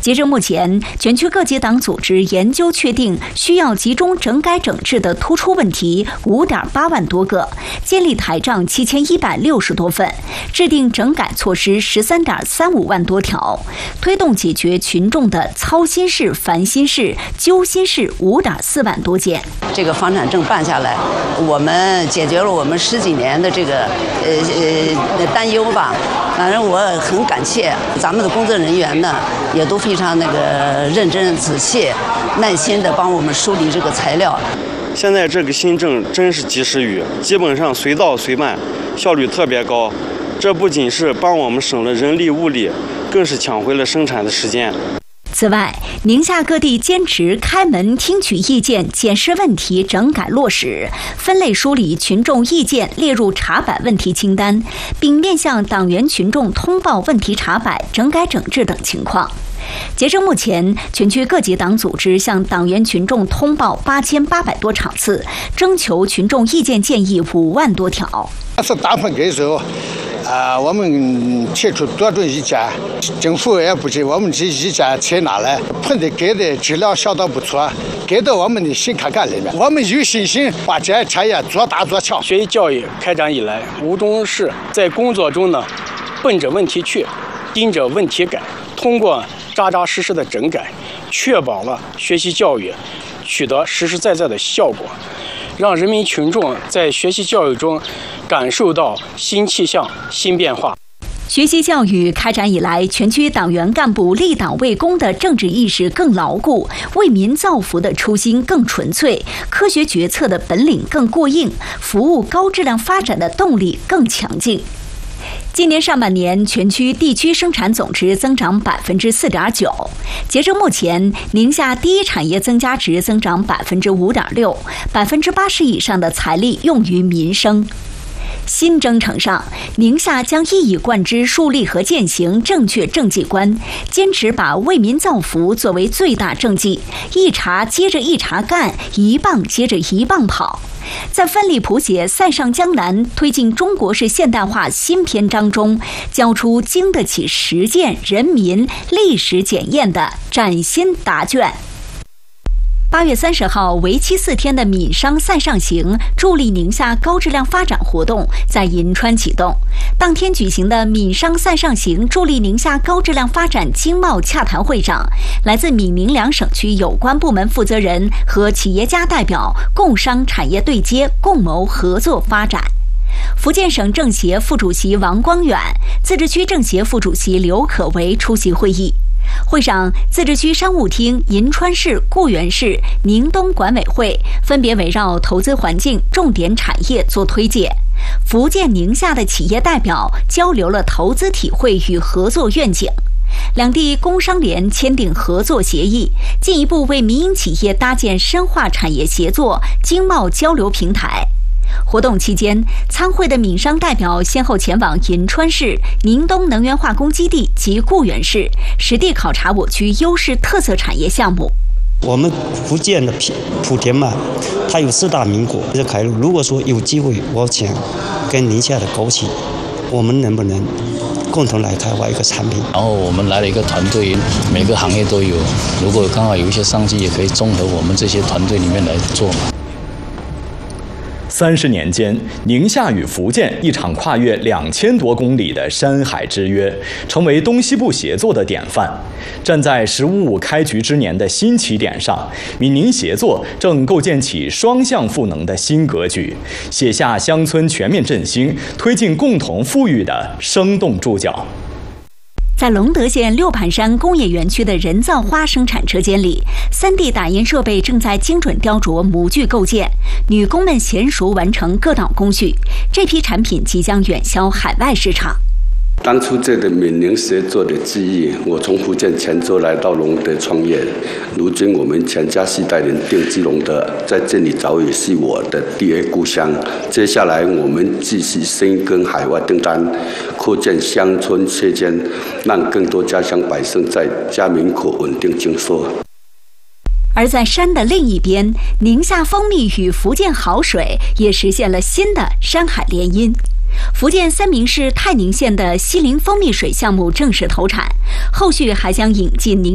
截至目前，全区各级党组织研究确定需要集中整改整治的突出问题5.8万多个，建立台账7160多份，制定整改措施13.35万多条，推动解决群众的操心事、烦心事、揪心事5.4万多件。 这个房产证办下来，我们解决了我们10几年的这个担忧吧。反正我很感谢咱们的工作人员呢，也都非常认真、仔细、耐心地帮我们梳理这个材料。 现在这个新政真是及时雨，基本上随到随办，效率特别高。这不仅是帮我们省了人力物力，更是抢回了生产的时间。 此外，宁夏各地坚持开门听取意见、检视问题、整改落实，分类梳理群众意见，列入查摆问题清单，并面向党员群众通报问题查摆、整改整治等情况。截至目前，全区各级党组织向党员群众通报8800多场次，征求群众意见建议5万多条。 是打分的时候。我们提出多种意见，政府也不知我们这意见采纳了，碰的给的质量相当不错，给到我们的心坎坎里面。我们有信心把这产业做大做强。 学习教育开展以来，无中是在工作中呢，奔着问题去，盯着问题改，通过扎扎实实的整改，确保了学习教育取得实实在在的效果，让人民群众在学习教育中感受到新气象、新变化。 学习教育开展以来，全区党员干部立党为公的政治意识更牢固，为民造福的初心更纯粹，科学决策的本领更过硬，服务高质量发展的动力更强劲。今年上半年，全区地区生产总值增长4.9%。截至目前，宁夏第一产业增加值增长5.6%，80%以上的财力用于民生。新征程上，宁夏将一以贯之树立和践行正确政绩观，坚持把为民造福作为最大政绩，一茬接着一茬干，一棒接着一棒跑。在奋力谱写塞上江南、推进中国式现代化新篇章中，交出经得起实践、人民、历史检验的崭新答卷。8月30号，为期4天的闽商塞上行助力宁夏高质量发展活动在银川启动。当天举行的闽商塞上行助力宁夏高质量发展经贸洽谈会上，来自闽宁两省区有关部门负责人和企业家代表共商产业对接，共谋合作发展。福建省政协副主席王光远、自治区政协副主席刘可为出席会议。会上，自治区商务厅、银川市、固原市、宁东管委会分别围绕投资环境、重点产业做推介。福建、宁夏的企业代表交流了投资体会与合作愿景。两地工商联签订合作协议，进一步为民营企业搭建深化产业协作、经贸交流平台。活动期间，参会的闽商代表先后前往银川市、宁东能源化工基地及固原市，实地考察我区优势特色产业项目。 我们福建的莆田嘛，它有4大名果。如果说有机会，我想跟宁夏的枸杞，我们能不能共同来开发一个产品？ 然后我们来了一个团队，每个行业都有，如果刚好有一些商机，也可以综合我们这些团队里面来做嘛。 30年间，宁夏与福建一场跨越2000多公里的山海之约，成为东西部协作的典范。站在“15+5”开局之年的新起点上，闽宁协作正构建起双向赋能的新格局，写下乡村全面振兴、推进共同富裕的生动注脚。 在隆德县六盘山工业园区的人造花生产车间里，3D 打印设备正在精准雕琢模具构件，女工们娴熟完成各道工序。这批产品即将远销海外市场。 当初这个闽宁协作的记忆，我从福建泉州来到隆德创业，如今我们全家4代人定居隆德，在这里早已是我的第二故乡。接下来我们继续深耕海外订单，扩建乡村车间，让更多家乡百姓在家门口稳定经收。 而在山的另一边，宁夏蜂蜜与福建好水也实现了新的山海联姻。福建三明市泰宁县的西林蜂蜜水项目正式投产，后续还将引进宁